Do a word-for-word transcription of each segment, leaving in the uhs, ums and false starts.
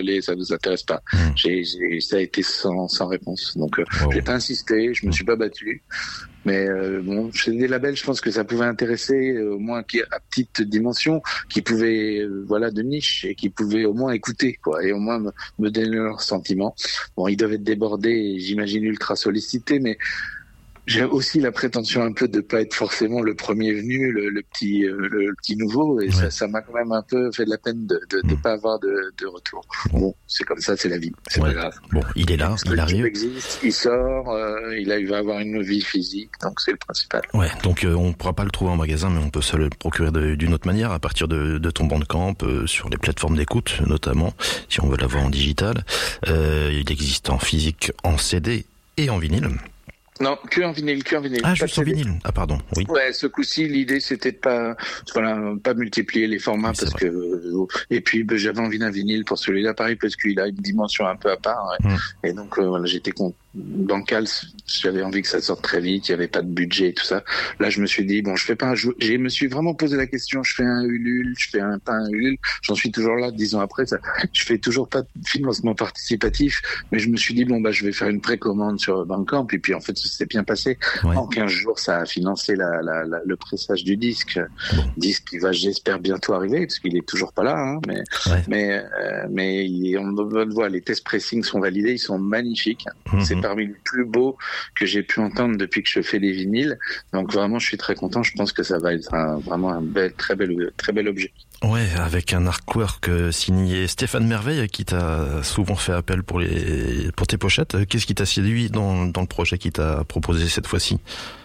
désolé, ça vous intéresse pas. Mmh. J'ai, j'ai, ça a été sans, sans réponse. Donc, euh, wow. j'ai pas insisté, je me suis pas battu. Mais euh, bon, chez des labels, je pense que ça pouvait intéresser euh, au moins qui à petite dimension, qui pouvaient euh, voilà de niche et qui pouvaient au moins écouter quoi, et au moins me, me donner leurs sentiments. Bon, ils doivent être débordés, j'imagine ultra sollicités, mais j'ai aussi la prétention un peu de pas être forcément le premier venu, le, le petit, euh, le petit nouveau, et ouais. ça, ça m'a quand même un peu fait de la peine de de, de mmh. pas avoir de, de retour. Bon, c'est comme ça, c'est la vie, c'est ouais. pas grave. Bon, il est là, il arrive. Il existe, il sort, euh, il, a, il va avoir une vie physique, donc c'est le principal. Ouais, donc euh, on pourra pas le trouver en magasin, mais on peut se le procurer de, d'une autre manière à partir de, de ton Bandcamp, euh, sur les plateformes d'écoute notamment, si on veut l'avoir en digital. Euh, il existe en physique, en C D et en vinyle. Non, que en vinyle, que en vinyle. Ah, juste en vinyle. Ah, pardon, oui. Ouais, ce coup-ci, l'idée, c'était de pas, voilà, pas multiplier les formats oui, parce vrai. que, et puis, ben, j'avais envie d'un vinyle pour celui-là, pareil, parce qu'il a une dimension un peu à part. Ouais. Mmh. Et donc, euh, voilà, j'étais content. Bancal, j'avais envie que ça sorte très vite, il y avait pas de budget et tout ça. Là, je me suis dit bon, je fais pas un jeu. Je me suis vraiment posé la question. Je fais un Ulule, je fais un pas un Ulule. J'en suis toujours là, dix ans après. Ça, je fais toujours pas de financement participatif, mais je me suis dit bon bah je vais faire une précommande sur Bandcamp. Et puis en fait, ça s'est bien passé. Ouais. En quinze jours, ça a financé la, la, la, le pressage du disque, bon. disque qui va, j'espère bientôt arriver parce qu'il est toujours pas là. Hein, mais ouais. mais euh, mais il, on le voit, les tests pressing sont validés, ils sont magnifiques. Mm-hmm. C'est parmi les plus beaux que j'ai pu entendre depuis que je fais des vinyles. Donc vraiment, je suis très content. Je pense que ça va être un, vraiment un bel, très bel, très bel objet. Ouais, avec un artwork signé Stéphane Merveille, qui t'a souvent fait appel pour les, pour tes pochettes. Qu'est-ce qui t'a séduit dans, dans le projet qu'il t'a proposé cette fois-ci?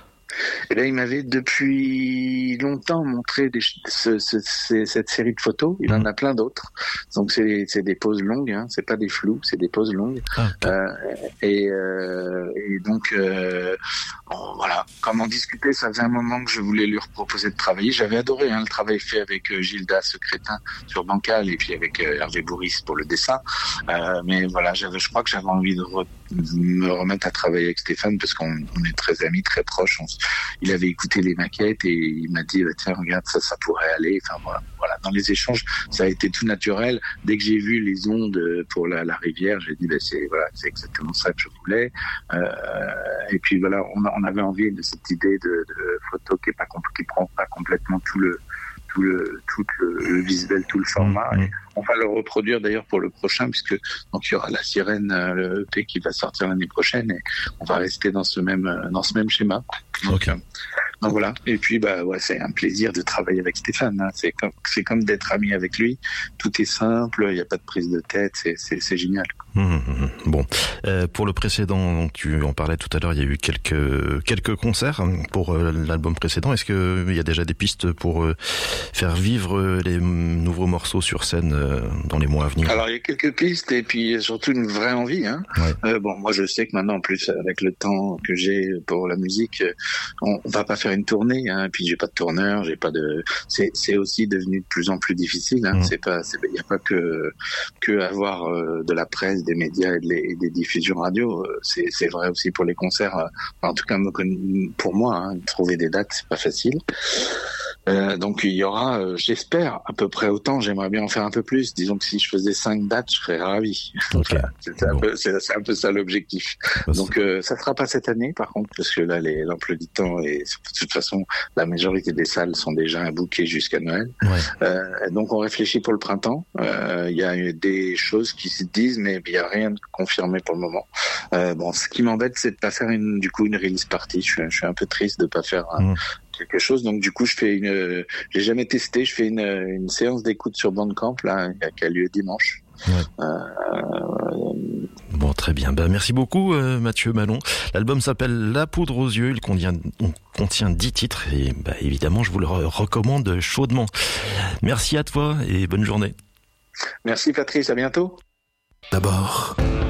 Et là, il m'avait depuis longtemps montré des, ce, ce, ce, cette série de photos. Il mmh. en a plein d'autres. Donc c'est, c'est des poses longues, hein. C'est pas des flous, c'est des poses longues. Ah, okay. euh, et, euh, et donc euh, bon, voilà. Comme on discutait, ça faisait un moment que je voulais lui proposer de travailler. J'avais adoré hein, le travail fait avec euh, Gilda Secrétin sur Bancal et puis avec euh, Hervé Bourris pour le dessin. Euh, mais voilà, j'avais, je crois que j'avais envie de re- me remettre à travailler avec Stéphane parce qu'on on est très amis, très proches. On, il avait écouté les maquettes et il m'a dit bah, tiens regarde ça ça pourrait aller. Enfin voilà, voilà. Dans les échanges ça a été tout naturel. Dès que j'ai vu les ondes pour la, la rivière, j'ai dit bah, c'est voilà c'est exactement ça que je voulais. Euh, et puis voilà on, on avait envie de cette idée de, de photo qui est pas qui prend pas complètement tout le tout le tout le, le visuel, tout le format. Mmh. Et on va le reproduire d'ailleurs pour le prochain puisque donc il y aura la sirène le E P qui va sortir l'année prochaine et on va rester dans ce même dans ce même schéma. Donc, okay. donc voilà. Et puis bah ouais, c'est un plaisir de travailler avec Stéphane. Hein. C'est comme c'est comme d'être ami avec lui. Tout est simple, il n'y a pas de prise de tête. C'est c'est, c'est génial. Mmh, bon, euh, pour le précédent, donc tu en parlais tout à l'heure, il y a eu quelques quelques concerts pour euh, l'album précédent. Est-ce que il y a déjà des pistes pour euh, faire vivre euh, les nouveaux morceaux sur scène euh, dans les mois à venir? Alors il y a quelques pistes et puis surtout une vraie envie. Hein. Ouais. Euh, bon, moi je sais que maintenant en plus avec le temps que j'ai pour la musique, on, on va pas faire une tournée. Hein, et puis j'ai pas de tourneur, j'ai pas de. C'est c'est aussi devenu de plus en plus difficile. Hein. Mmh. C'est pas, il y a pas que que avoir euh, de la presse, des médias et, de les, et des diffusions radio. C'est c'est vrai aussi pour les concerts. En tout cas pour moi, hein, trouver des dates c'est pas facile. Euh, donc il y aura, euh, j'espère, à peu près autant. J'aimerais bien en faire un peu plus. Disons que si je faisais cinq dates, je serais ravi. Okay. c'est, un bon. peu, c'est, c'est un peu ça l'objectif. Parce... Donc euh, ça sera pas cette année, par contre, parce que là, les, l'emploi du temps et de toute façon, la majorité des salles sont déjà bookées jusqu'à Noël. Ouais. Euh, donc on réfléchit pour le printemps. Il euh, y a des choses qui se disent, mais il y a rien de confirmé pour le moment. Euh, bon, ce qui m'embête, c'est de pas faire une, du coup, une release party. Je suis, je suis un peu triste de pas faire. Un, mmh. quelque chose, donc du coup je fais une, j'ai jamais testé, je fais une, une séance d'écoute sur Bandcamp là, qui a lieu dimanche. Ouais. Euh... Bon, très bien. Ben, merci beaucoup, euh, Mathieu Malon. L'album s'appelle La Poudre aux Yeux. Il contient, on contient dix titres et ben, évidemment, je vous le recommande chaudement. Merci à toi et bonne journée. Merci Patrice, à bientôt. D'abord.